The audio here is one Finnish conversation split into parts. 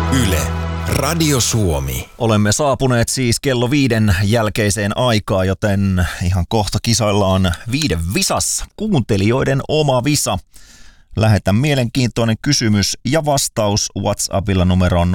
Yle, Radio Suomi. Olemme saapuneet siis kello 5 jälkeiseen aikaan, joten ihan kohta kisoillaan 5 visas, kuuntelijoiden oma visa. Lähetä mielenkiintoinen kysymys ja vastaus WhatsAppilla numeroon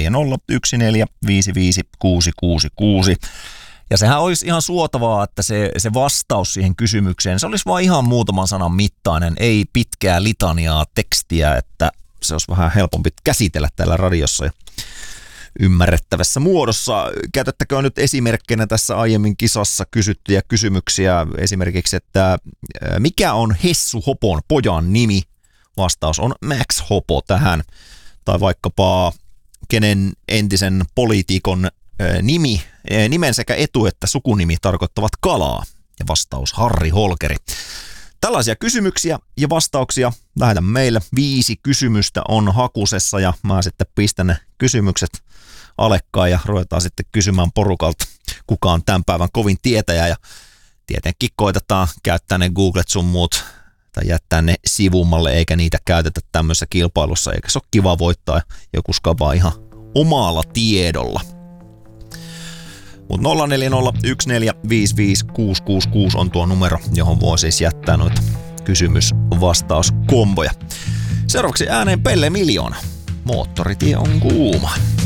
0401455666. Ja sehän olisi ihan suotavaa, että se vastaus siihen kysymykseen, se olisi vain ihan muutaman sanan mittainen, ei pitkää litaniaa tekstiä, että se olisi vähän helpompi käsitellä täällä radiossa ja ymmärrettävässä muodossa. Käytettäköön nyt esimerkkinä tässä aiemmin kisassa kysyttyjä kysymyksiä. Esimerkiksi, että mikä on Hessu Hopon pojan nimi? Vastaus on Max Hopo tähän. Tai vaikkapa kenen entisen poliitikon nimen sekä etu- että sukunimi tarkoittavat kalaa. Ja vastaus Harri Holkeri. Tällaisia kysymyksiä ja vastauksia lähetä meille. 5 kysymystä on hakusessa ja mä sitten pistän ne kysymykset alekkaan ja ruvetaan sitten kysymään porukalta, kuka on tämän päivän kovin tietäjä. Ja tietenkin koitetaan käyttää ne Googlet sun muut tai jättää ne sivummalle, eikä niitä käytetä tämmöisessä kilpailussa, eikä se ole kiva voittaa joku skaba ihan omalla tiedolla. Mutta 0401455666 on tuo numero, johon voi siis jättää noita kysymys-vastauskomboja. Seuraavaksi ääneen Pelle Miljoona. Moottoritie on kuuma.